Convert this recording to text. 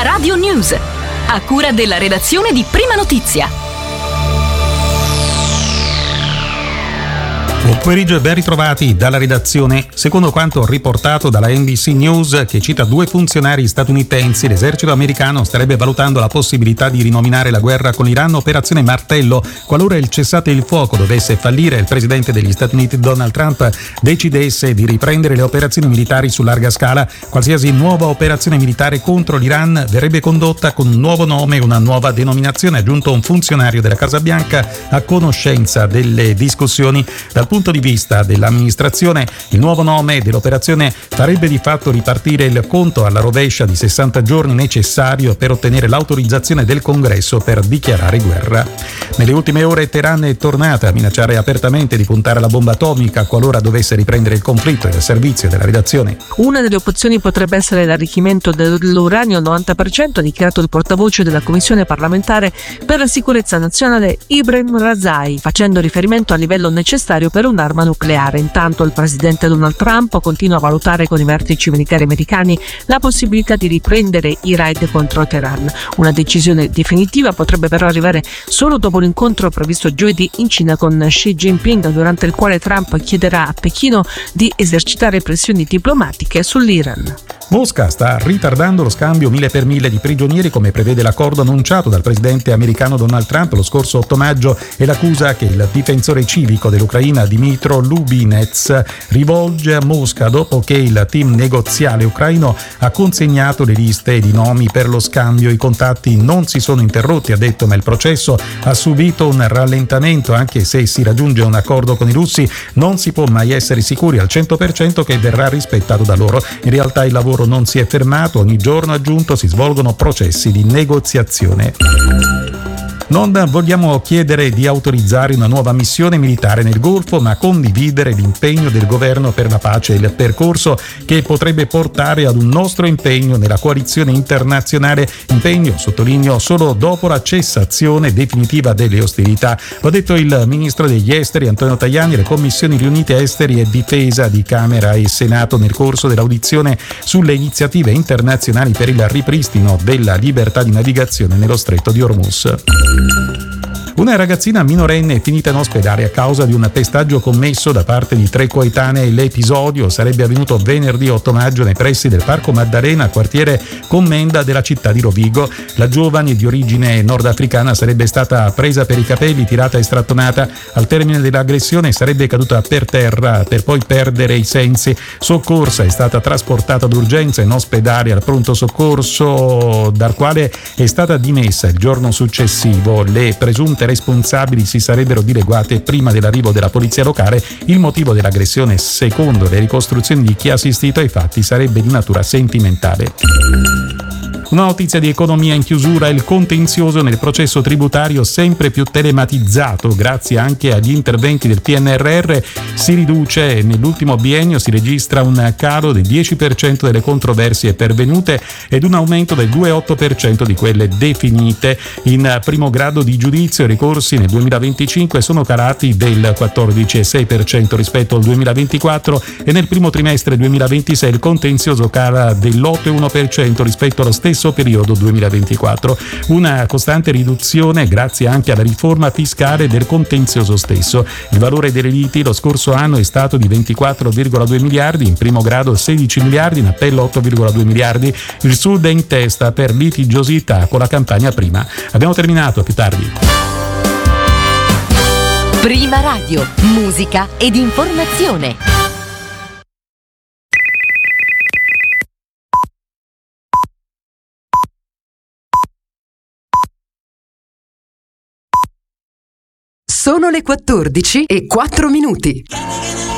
Prima Radio News, a cura della redazione di Prima Notizia. Buon pomeriggio e ben ritrovati dalla redazione. Secondo quanto riportato dalla NBC News, che cita 2 funzionari statunitensi, l'esercito americano starebbe valutando la possibilità di rinominare la guerra con l'Iran Operazione Martello qualora il cessate il fuoco dovesse fallire e il presidente degli Stati Uniti Donald Trump decidesse di riprendere le operazioni militari su larga scala. Qualsiasi nuova operazione militare contro l'Iran verrebbe condotta con un nuovo nome e una nuova denominazione, ha aggiunto un funzionario della Casa Bianca a conoscenza delle discussioni. Dal punto di vista dell'amministrazione, il nuovo nome dell'operazione farebbe di fatto ripartire il conto alla rovescia di 60 giorni necessario per ottenere l'autorizzazione del Congresso per dichiarare guerra. Nelle ultime ore Teheran è tornata a minacciare apertamente di puntare la bomba atomica qualora dovesse riprendere il conflitto. E il servizio della redazione. Una delle opzioni potrebbe essere l'arricchimento dell'uranio al 90%, ha dichiarato il portavoce della Commissione parlamentare per la sicurezza nazionale Ibrahim Razai, facendo riferimento al livello necessario per un'arma nucleare. Intanto il presidente Donald Trump continua a valutare con i vertici militari americani la possibilità di riprendere i raid contro Teheran. Una decisione definitiva potrebbe però arrivare solo dopo l'incontro previsto giovedì in Cina con Xi Jinping, durante il quale Trump chiederà a Pechino di esercitare pressioni diplomatiche sull'Iran. Mosca sta ritardando lo scambio 1000 per 1000 di prigionieri come prevede l'accordo annunciato dal presidente americano Donald Trump lo scorso 8 maggio e l'accusa che il difensore civico dell'Ucraina Dmytro Lubinets rivolge a Mosca dopo che il team negoziale ucraino ha consegnato le liste di nomi per lo scambio. I contatti non si sono interrotti, ha detto, ma il processo ha subito un rallentamento. Anche se si raggiunge un accordo con i russi, non si può mai essere sicuri al 100% che verrà rispettato da loro. In realtà il lavoro non si è fermato, ogni giorno, aggiunto, si svolgono processi di negoziazione. Non vogliamo chiedere di autorizzare una nuova missione militare nel Golfo, ma condividere l'impegno del governo per la pace e il percorso che potrebbe portare ad un nostro impegno nella coalizione internazionale. Impegno, sottolineo, solo dopo la cessazione definitiva delle ostilità. Lo ha detto il ministro degli esteri Antonio Tajani alle commissioni riunite esteri e difesa di Camera e Senato nel corso dell'audizione sulle iniziative internazionali per il ripristino della libertà di navigazione nello stretto di Hormuz. Una ragazzina minorenne è finita in ospedale a causa di un pestaggio commesso da parte di 3 coetanei. L'episodio sarebbe avvenuto venerdì 8 maggio nei pressi del Parco Maddalena, quartiere Commenda della città di Rovigo. La giovane, di origine nordafricana, sarebbe stata presa per i capelli, tirata e strattonata. Al termine dell'aggressione sarebbe caduta per terra per poi perdere i sensi. Soccorsa, è stata trasportata d'urgenza in ospedale al pronto soccorso, dal quale è stata dimessa il giorno successivo. Le presunte responsabili si sarebbero dileguate prima dell'arrivo della polizia locale. Il motivo dell'aggressione, secondo le ricostruzioni di chi ha assistito ai fatti, sarebbe di natura sentimentale. Una notizia di economia in chiusura: il contenzioso nel processo tributario sempre più telematizzato grazie anche agli interventi del PNRR si riduce. Nell'ultimo biennio si registra un calo del 10% delle controversie pervenute ed un aumento del 2,8% di quelle definite. In primo grado di giudizio i ricorsi nel 2025 sono calati del 14,6% rispetto al 2024 e nel primo trimestre 2026 il contenzioso cala dell'8,1% rispetto allo stesso periodo 2024. Una costante riduzione grazie anche alla riforma fiscale del contenzioso stesso. Il valore delle liti lo scorso anno è stato di 24,2 miliardi, in primo grado 16 miliardi, in appello 8,2 miliardi. Il Sud è in testa per litigiosità con la campagna prima. Abbiamo terminato, a più tardi. Prima Radio, musica ed informazione. Sono le 14:04.